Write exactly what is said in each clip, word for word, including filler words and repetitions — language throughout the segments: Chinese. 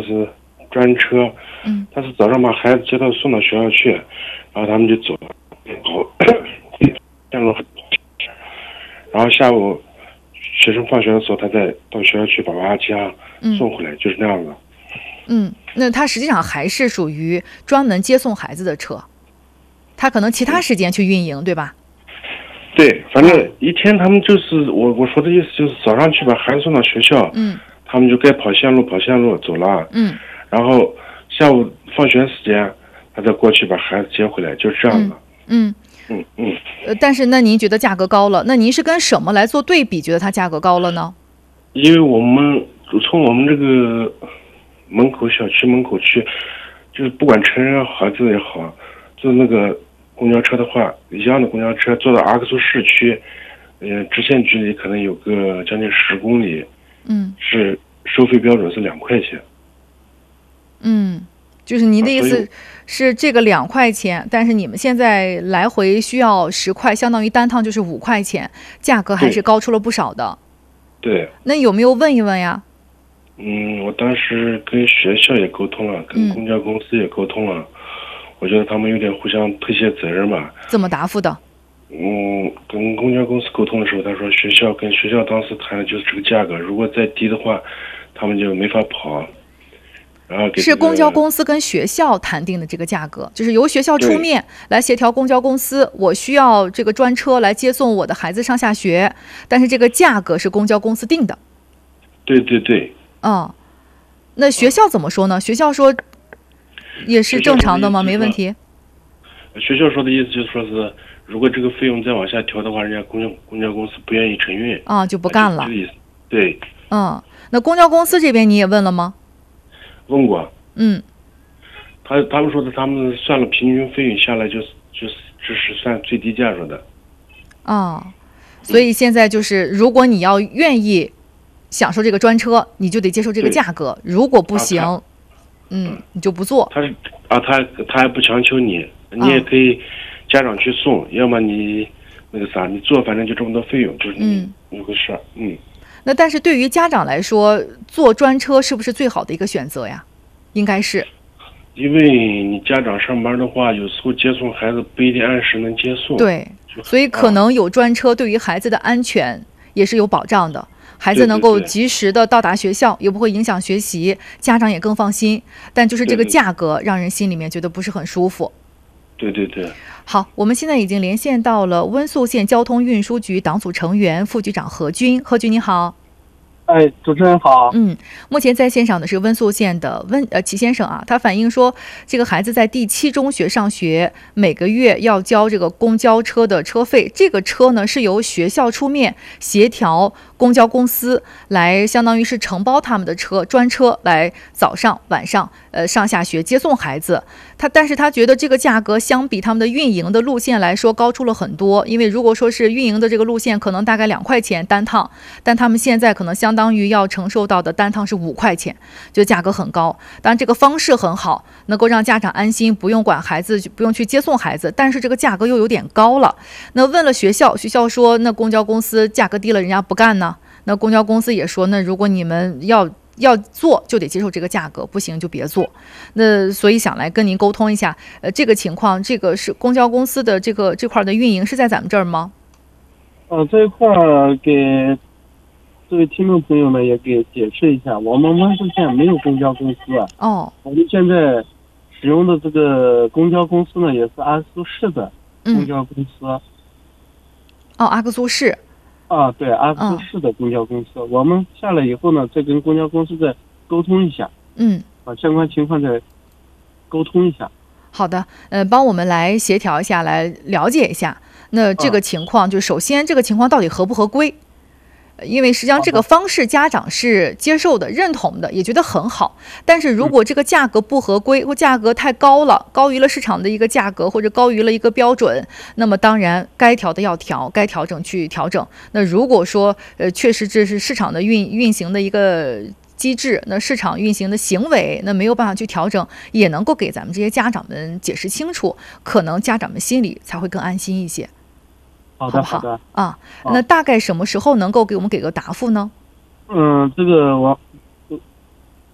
是专车， 嗯， 他是早上把孩子接到送到学校去，然后他们就走了，跑线路，然后下午学生放学的时候，他再到学校去把娃娃家送回来，嗯、就是那样的。 嗯，那他实际上还是属于专门接送孩子的车，他可能其他时间去运营，对吧？ 对，反正一天他们就是我我说的意思就是早上去把孩子送到学校， 嗯， 他们就该跑线路跑线路走了， 嗯， 然后下午放学时间他再过去把孩子接回来，就是这样的。 嗯嗯嗯。 呃，但是那您觉得价格高了？那您是跟什么来做对比，觉得它价格高了呢？ 因为我们从我们这个门口小区门口去，就是不管成人孩子也好，坐那个公交车的话，一样的公交车坐到阿克苏市区，嗯，直线距离可能有个将近十公里， 嗯， 是收费标准是两块钱。 嗯，就是您的意思是这个两块钱，但是你们现在来回需要十块，相当于单趟就是五块钱，价格还是高出了不少的。 对。 那有没有问一问呀？ 嗯，我当时跟学校也沟通了，跟公交公司也沟通了，嗯、我觉得他们有点互相推卸责任吧。 怎么答复的？ 嗯，跟公交公司沟通的时候，他说学校跟学校当时谈的就是这个价格，如果再低的话，他们就没法跑。然后给、这个、 是公交公司跟学校谈定的这个价格，就是由学校出面来协调公交公司，我需要这个专车来接送我的孩子上下学，但是这个价格是公交公司定的。 对对对。 嗯，那学校怎么说呢？学校说也是正常的吗？没问题。 学校说的意思就是说是，如果这个费用再往下调的话，人家公交公交公司不愿意承运啊，就不干了。 对。 嗯，那公交公司这边你也问了吗？ 问过。 嗯。 他他们说的，他们算了平均费用下来就是就是这是算最低价格的。 啊，所以现在就是，如果你要愿意享受这个专车，你就得接受这个价格。如果不行，啊、嗯，你就不做。 他是啊，他他还不强求你，你也可以家长去送，啊、要么你那个啥，你做反正就这么多费用，就是你那个事儿。嗯。 那但是对于家长来说，坐专车是不是最好的一个选择呀？应该是。 因为你家长上班的话，有时候接送孩子不一定按时能接送。 对，所以可能有专车对于孩子的安全也是有保障的。孩子能够及时的到达学校，也不会影响学习，家长也更放心。但就是这个价格让人心里面觉得不是很舒服。 对对对。 好，我们现在已经连线到了温宿县交通运输局党组成员、副局长何军。何局你好。 哎，主持人好。 嗯，目前在线上的是温宿县的温呃齐先生啊，他反映说，这个孩子在第七中学上学，每个月要交这个公交车的车费。这个车呢是由学校出面协调公交公司来，相当于是承包他们的车专车来早上晚上呃上下学接送孩子。他但是他觉得这个价格相比他们的运营的路线来说高出了很多，因为如果说是运营的这个路线可能大概两块钱单趟，但他们现在可能相当于要承受到的单趟是五块钱，就价格很高。当然这个方式很好，能够让家长安心，不用管孩子，不用去接送孩子，但是这个价格又有点高了。那问了学校，学校说那公交公司价格低了人家不干呢，那公交公司也说那如果你们要要做就得接受这个价格，不行就别做。那所以想来跟您沟通一下，呃，这个情况，这个是公交公司的这个这块的运营是在咱们这儿吗？ 呃，这一块儿给这位听众朋友们也给解释一下，我们温宿县没有公交公司。 哦。 我们现在使用的这个公交公司呢，也是阿克苏市的公交公司。 嗯、哦，阿克苏市。 啊，对，阿克苏市的公交公司，嗯、我们下来以后呢，再跟公交公司再沟通一下， 嗯， 把相关情况再沟通一下。 好的，呃，帮我们来协调一下，来了解一下。那这个情况，就首先这个情况到底合不合规？因为实际上这个方式家长是接受的、认同的，也觉得很好。但是如果这个价格不合规，或价格太高了，高于了市场的一个价格，或者高于了一个标准，那么当然该调的要调，该调整去调整。那如果说呃确实这是市场的运运行的一个机制，那市场运行的行为，那没有办法去调整，也能够给咱们这些家长们解释清楚，可能家长们心里才会更安心一些。 好的，好的啊，那大概什么时候能够给我们给个答复呢？ 嗯，这个我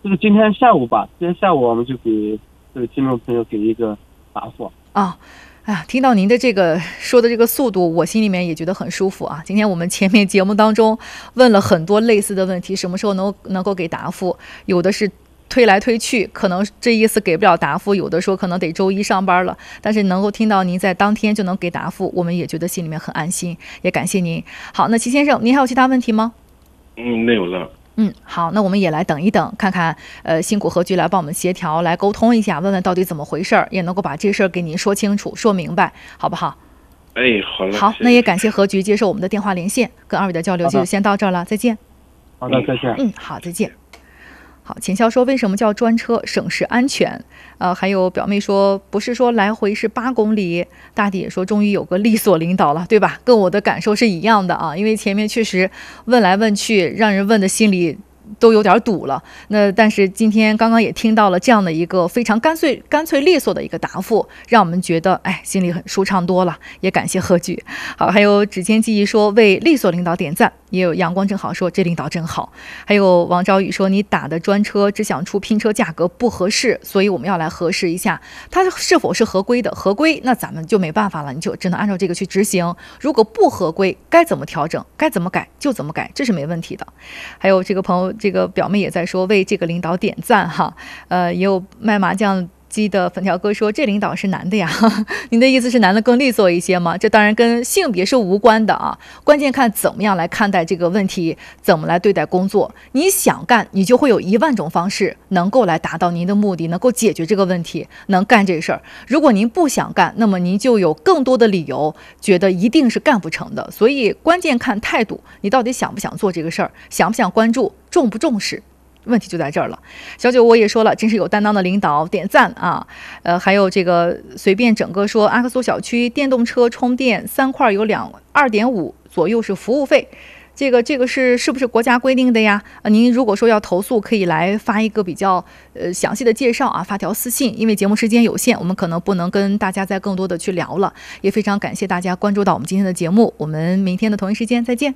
这个今天下午吧，今天下午我们就给这个听众朋友给一个答复啊。哎呀，听到您的这个说的这个速度，我心里面也觉得很舒服啊。今天我们前面节目当中问了很多类似的问题，什么时候能能够给答复？有的是推来推去，可能这一次给不了答复，有的说可能得周一上班了。但是能够听到您在当天就能给答复，我们也觉得心里面很安心，也感谢您。好，那齐先生，您还有其他问题吗？ 嗯，没有了。 嗯，好，那我们也来等一等，看看，呃，辛苦何局来帮我们协调，来沟通一下，问问到底怎么回事儿，也能够把这事儿给您说清楚、说明白，好不好？ 哎，好了。 好，那也感谢何局接受我们的电话连线，跟二位的交流就先到这儿了，再见。 好的，再见。 嗯，好，再见。好，钱潇说为什么叫专车？省时安全。呃，还有表妹说不是说来回是八公里。大弟也说终于有个利索领导了，对吧？跟我的感受是一样的啊，因为前面确实问来问去，让人问的心里都有点堵了。那但是今天刚刚也听到了这样的一个非常干脆干脆利索的一个答复，让我们觉得哎心里很舒畅多了，也感谢贺局。好，还有指尖记忆说为利索领导点赞，也有阳光正好说这领导真好，还有王昭宇说你打的专车只想出拼车价格不合适，所以我们要来核实一下它是否是合规的，合规那咱们就没办法了，你就只能按照这个去执行，如果不合规该怎么调整该怎么改就怎么改，这是没问题的。还有这个朋友这个表妹也在说为这个领导点赞哈，呃，也有卖麻将机的粉条哥说这领导是男的呀，您的意思是男的更利索一些吗？这当然跟性别是无关的啊，关键看怎么样来看待这个问题，怎么来对待工作。你想干，你就会有一万种方式能够来达到您的目的，能够解决这个问题，能干这事儿。如果您不想干，那么您就有更多的理由觉得一定是干不成的。所以关键看态度，你到底想不想做这个事儿，想不想关注，重不重视。问题就在这儿了。小九我也说了，真是有担当的领导，点赞啊！呃，还有这个随便整个说，阿克苏小区电动车充电三块有两二点五左右是服务费，这个这个是是不是国家规定的呀？呃，您如果说要投诉，可以来发一个比较呃详细的介绍啊，发条私信。因为节目时间有限，我们可能不能跟大家再更多的去聊了。也非常感谢大家关注到我们今天的节目，我们明天的同一时间再见。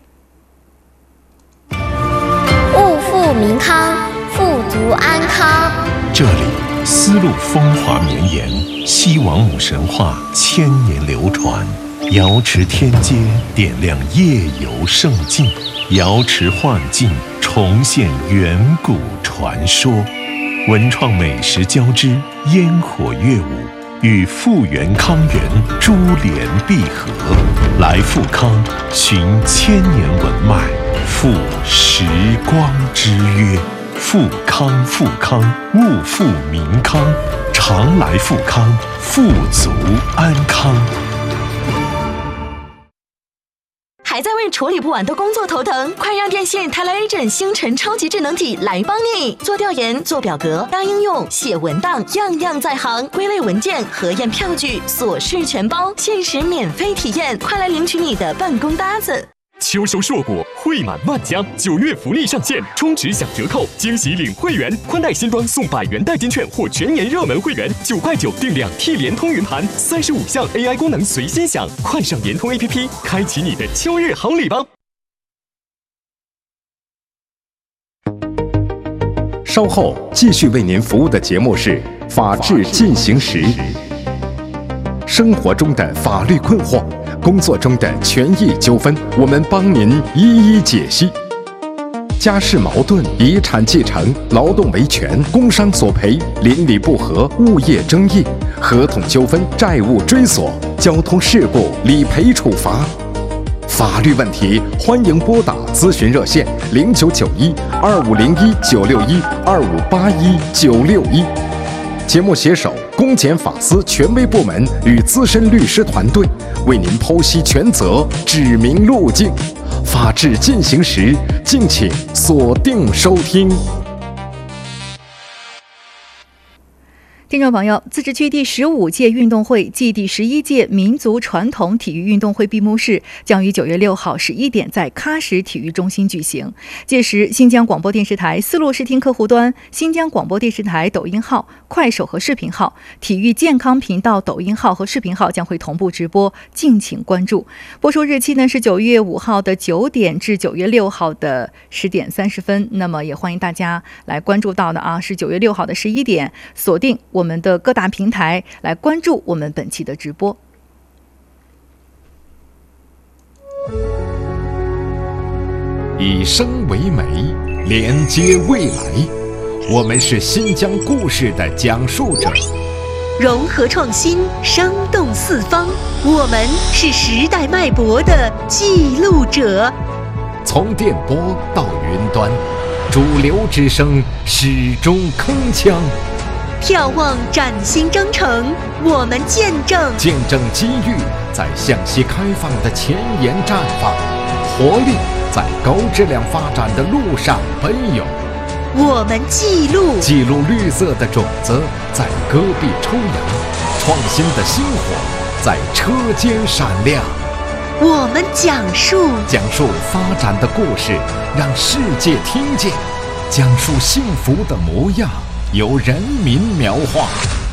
物富民康，富足安康。 这里丝路风华绵延，西王母神话千年流传。瑶池天街点亮夜游胜境，瑶池幻境重现远古传说。文创美食交织，烟火乐舞与富源康源珠联璧合。来富康，寻千年文脉，赴时光之约。富康富康，物富民康，常来富康，富足安康。 还在为处理不完的工作头疼？快让电信泰来 Agent 星辰超级智能体来帮你！做调研、做表格、搭应用、写文档，样样在行。归类文件、核验票据，琐事全包，限时免费体验，快来领取你的办公搭子！ 秋收硕果，惠满万家，九月福利上线，充值享折扣，惊喜领会员，宽带新装送百元代金券或全年热门会员，九块九订两 T 联通云盘，三十五项 A I 功能随心享，快上联通 A P P， 开启你的秋日好礼吧！ 稍后继续为您服务的节目是《法治进行时》，生活中的法律困惑，工作中的权益纠纷，我们帮您一一解析。家事矛盾、遗产继承、劳动维权、工伤索赔、邻里不和、物业争议、合同纠纷、债务追索、交通事故、理赔处罚。法律问题，欢迎拨打咨询热线零九九一二五零一九六一二五八一九六一。节目携手公检法司权威部门与资深律师团队，为您剖析权责，指明路径。法治进行时，敬请锁定收听。 听众朋友，自治区第十五届运动会暨第十一届民族传统体育运动会闭幕式将于九月六号十一点在喀什体育中心举行。届时，新疆广播电视台丝路视听客户端、新疆广播电视台抖音号、快手和视频号、体育健康频道抖音号和视频号将会同步直播，敬请关注。播出日期呢是九月五号的九点至九月六号的十点三十分。那么也欢迎大家来关注到的啊，是九月六号的十一点，锁定我们的各大平台来关注我们本期的直播。 以声为媒，连接未来。我们是新疆故事的讲述者， 融合创新，生动四方。我们是时代脉搏的记录者。 从电波到云端，主流之声始终铿锵。 眺望崭新征程，我们见证见证机遇在向西开放的前沿绽放，活力在高质量发展的路上奔涌。 我们记录记录绿色的种子在戈壁抽芽，创新的星火在车间闪亮。 我们讲述讲述发展的故事，让世界听见，讲述幸福的模样，由人民描画。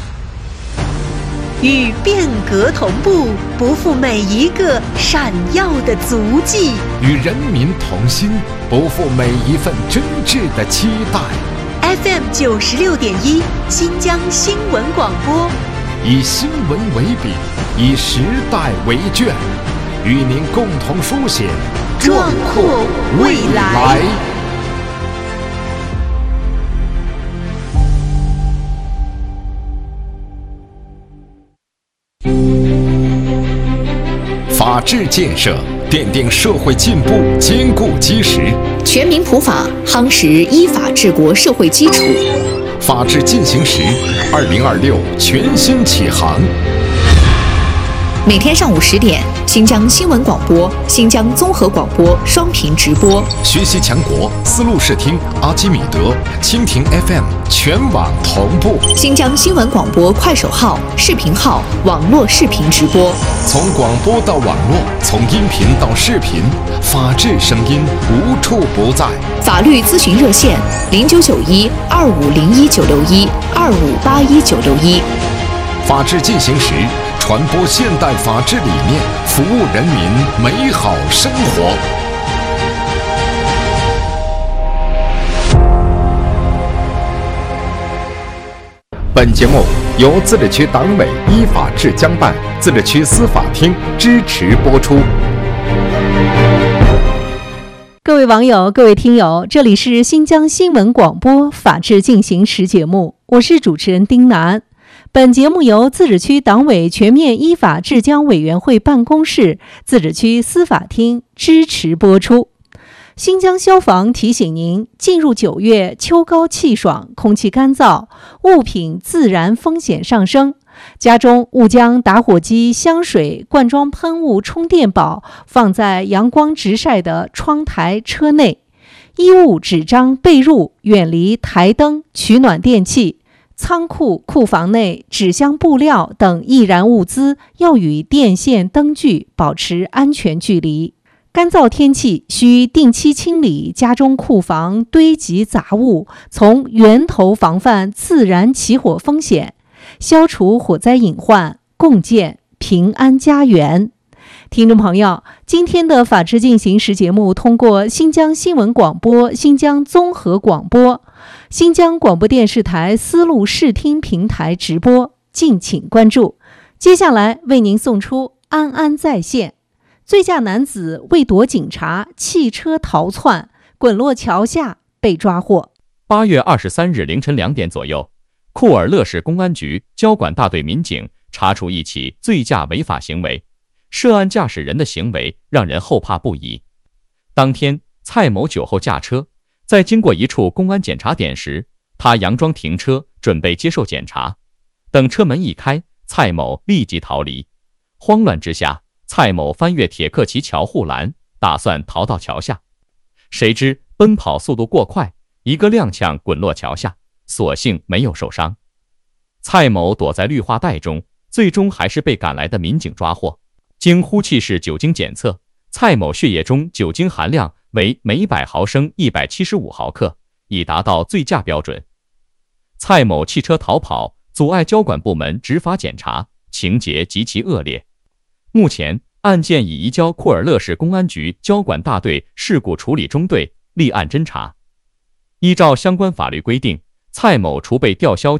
与变革同步，不负每一个闪耀的足迹； 与人民同心，不负每一份真挚的期待。 F M 九十六点一，新疆新闻广播， 以新闻为笔，以时代为卷，与您共同书写壮阔未来。 法治建设奠定社会进步坚固基石， 全民普法夯实依法治国社会基础。 法治进行时，二零二六全新启航。 每天上午十点，新疆新闻广播、新疆综合广播双频直播。 学习强国，丝路视听、阿基米德、蜻蜓 F M 全网同步。 新疆新闻广播快手号、视频号网络视频直播。 从广播到网络，从音频到视频，法治声音无处不在。 法律咨询热线：零九九一二五零一九六一二五八一九六一。 法治进行时，传播现代法治理念，服务人民美好生活。本节目由自治区党委依法治疆办、自治区司法厅支持播出。 各位网友，各位听友，这里是新疆新闻广播法治进行时节目，我是主持人丁楠。本节目由自治区党委全面依法治疆委员会办公室、自治区司法厅支持播出。新疆消防提醒您，进入九月，秋高气爽，空气干燥，物品自燃风险上升。家中勿将打火机、香水、罐装喷雾、充电宝放在阳光直晒的窗台、车内。衣物、纸张、被褥远离台灯、取暖电器。仓库、库房内纸箱、布料等易燃物资要与电线、灯具保持安全距离。干燥天气需定期清理家中库房堆积杂物，从源头防范自燃起火风险，消除火灾隐患，共建平安家园。听众朋友，今天的法治进行时节目通过新疆新闻广播、新疆综合广播、新疆广播电视台丝路视听平台直播，敬请关注。接下来为您送出安安在线。醉驾男子为躲警察，汽车逃窜，滚落桥下被抓获。 八月二十三日凌晨两点左右，库尔勒市公安局交管大队民警查处一起醉驾违法行为，涉案驾驶人的行为让人后怕不已。当天，蔡某酒后驾车，在经过一处公安检查点时，他佯装停车准备接受检查，等车门一开，蔡某立即逃离。慌乱之下，蔡某翻越铁克旗桥护栏，打算逃到桥下，谁知奔跑速度过快，一个踉跄滚落桥下，所幸没有受伤。 蔡某躲在绿化带中，最终还是被赶来的民警抓获。经呼气式酒精检测，蔡某血液中酒精含量为每百毫升一百七十五毫克，已达到醉驾标准。蔡某弃车逃跑，阻碍交管部门执法检查，情节极其恶劣。目前，案件已移交库尔勒市公安局交管大队事故处理中队立案侦查。依照相关法律规定，蔡某除被吊销